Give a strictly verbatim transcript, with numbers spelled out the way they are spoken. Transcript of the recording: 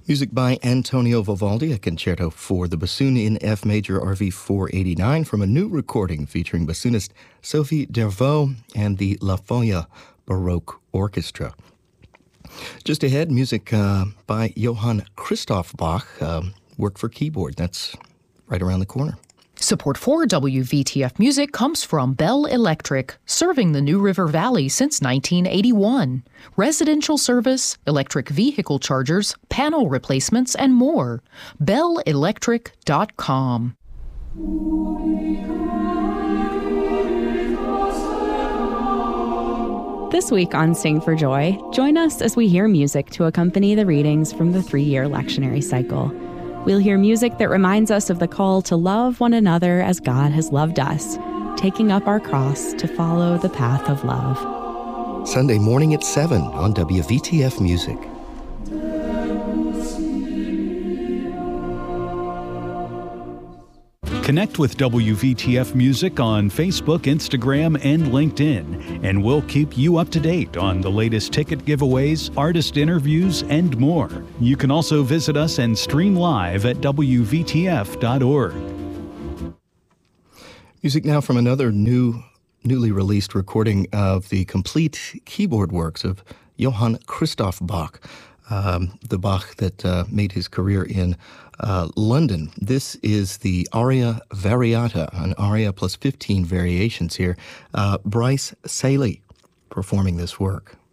Music by Antonio Vivaldi, a concerto for the bassoon in F major R V four eighty-nine from a new recording featuring bassoonist Sophie Dervaux and the La Folla Baroque Orchestra. Just ahead, music uh, by Johann Christoph Bach, uh, work for keyboard. That's right around the corner. Support for W V T F Music comes from Bell Electric, serving the New River Valley since nineteen eighty-one. Residential service, electric vehicle chargers, panel replacements, and more. bell electric dot com. This week on Sing for Joy, join us as we hear music to accompany the readings from the three-year lectionary cycle. We'll hear music that reminds us of the call to love one another as God has loved us, taking up our cross to follow the path of love. Sunday morning at seven on W V T F Music. Connect with W V T F Music on Facebook, Instagram, and LinkedIn, and we'll keep you up to date on the latest ticket giveaways, artist interviews, and more. You can also visit us and stream live at W V T F dot org. Music now from another new, newly released recording of the complete keyboard works of Johann Christoph Bach, um, the Bach that uh, made his career in Uh, London. This is the Aria Variata, an aria plus fifteen variations here. Uh, Bryce Saley performing this work.